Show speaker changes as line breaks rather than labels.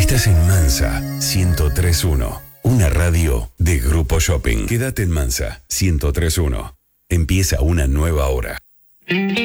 Estás en Mansa 103.1, una radio de Grupo Shopping. Quédate en Mansa 103.1. Empieza una nueva hora.